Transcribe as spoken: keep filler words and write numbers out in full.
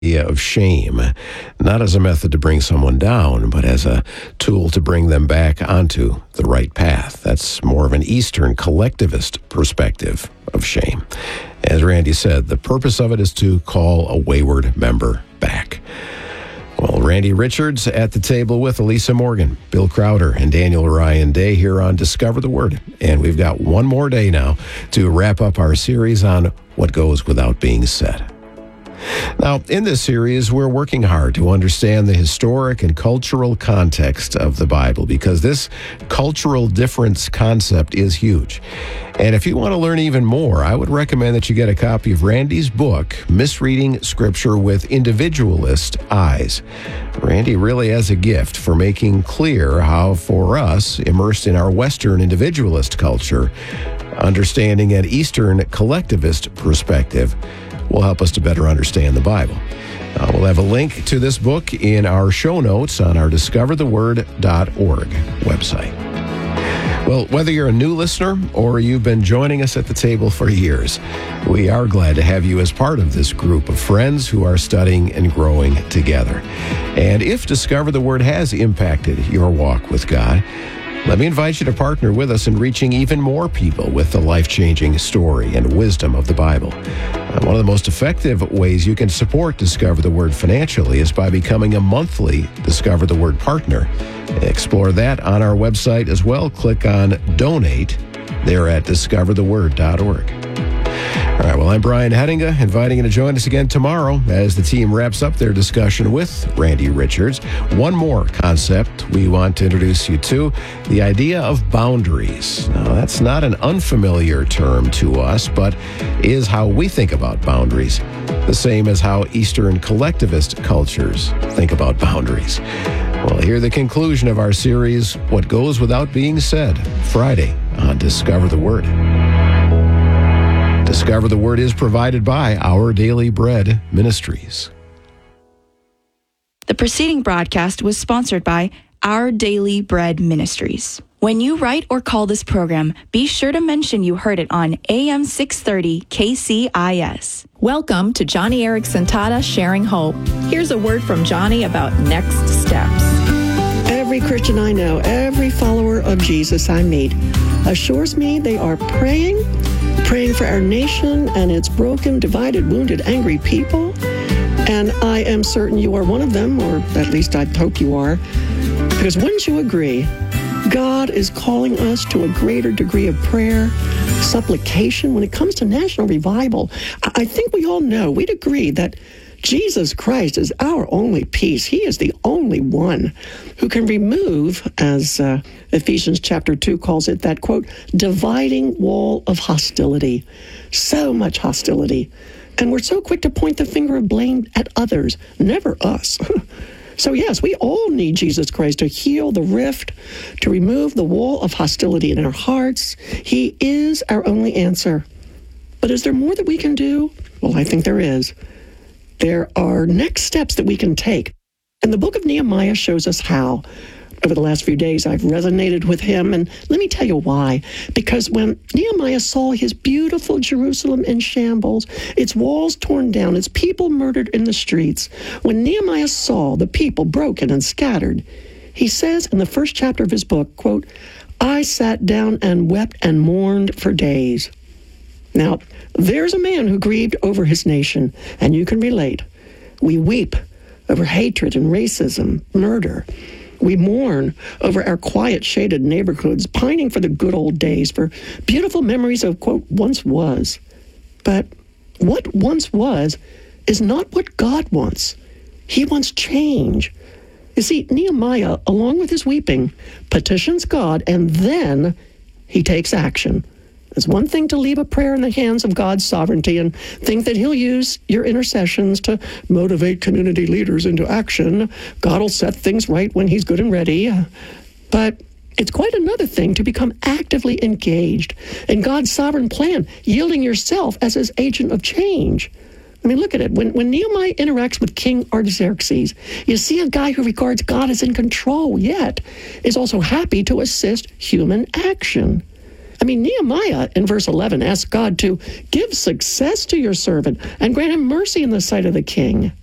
of shame, not as a method to bring someone down, but as a tool to bring them back onto the right path. That's more of an Eastern collectivist perspective of shame. As Randy said, the purpose of it is to call a wayward member back. Well, Randy Richards at the table with Elisa Morgan, Bill Crowder, and Daniel Ryan Day here on Discover the Word. And we've got one more day now to wrap up our series on what goes without being said. Now, in this series, we're working hard to understand the historic and cultural context of the Bible, because this cultural difference concept is huge. And if you want to learn even more, I would recommend that you get a copy of Randy's book, Misreading Scripture with Individualist Eyes. Randy really has a gift for making clear how, for us, immersed in our Western individualist culture, understanding an Eastern collectivist perspective will help us to better understand the Bible. Uh, we'll have a link to this book in our show notes on our discover the word dot org website. Well, whether you're a new listener or you've been joining us at the table for years, we are glad to have you as part of this group of friends who are studying and growing together. And if Discover the Word has impacted your walk with God, let me invite you to partner with us in reaching even more people with the life-changing story and wisdom of the Bible. Uh, one of the most effective ways you can support Discover the Word financially is by becoming a monthly Discover the Word partner. Explore that on our website as well. Click on Donate there at discover the word dot org. All right, well, I'm Brian Hettinga, inviting you to join us again tomorrow as the team wraps up their discussion with Randy Richards. One more concept we want to introduce you to, the idea of boundaries. Now, that's not an unfamiliar term to us, but is how we think about boundaries, the same as how Eastern collectivist cultures think about boundaries. Well, hear the conclusion of our series, What Goes Without Being Said, Friday on Discover the Word. Discover the Word is provided by Our Daily Bread Ministries. The preceding broadcast was sponsored by Our Daily Bread Ministries. When you write or call this program, be sure to mention you heard it on A M six thirty K C I S. Welcome to Johnny Erickson Tata Sharing Hope. Here's a word from Johnny about next steps. Every Christian I know, every follower of Jesus I meet, assures me they are praying, praying for our nation and its broken, divided, wounded, angry people. And I am certain you are one of them, or at least I hope you are, because wouldn't you agree? God is calling us to a greater degree of prayer, supplication when it comes to national revival. I think we all know, we'd agree that Jesus Christ is our only peace. He is the only one who can remove, as uh, Ephesians chapter two calls it, that, quote, dividing wall of hostility. So much hostility. And we're so quick to point the finger of blame at others, never us. So yes, we all need Jesus Christ to heal the rift, to remove the wall of hostility in our hearts. He is our only answer. But is there more that we can do? Well, I think there is. There are next steps that we can take. And the book of Nehemiah shows us how. Over the last few days, I've resonated with him, and let me tell you why. Because when Nehemiah saw his beautiful Jerusalem in shambles, its walls torn down, its people murdered in the streets, when Nehemiah saw the people broken and scattered, he says in the first chapter of his book, quote, I sat down and wept and mourned for days. Now, there's a man who grieved over his nation, and you can relate. We weep over hatred and racism, murder. We mourn over our quiet, shaded neighborhoods, pining for the good old days, for beautiful memories of, quote, once was. But what once was is not what God wants. He wants change. You see, Nehemiah, along with his weeping, petitions God, and then he takes action. It's one thing to leave a prayer in the hands of God's sovereignty and think that he'll use your intercessions to motivate community leaders into action. God will set things right when he's good and ready. But it's quite another thing to become actively engaged in God's sovereign plan, yielding yourself as his agent of change. I mean, look at it. When, when Nehemiah interacts with King Artaxerxes, you see a guy who regards God as in control, yet is also happy to assist human action. I mean, Nehemiah in verse eleven asks God to give success to your servant and grant him mercy in the sight of the king.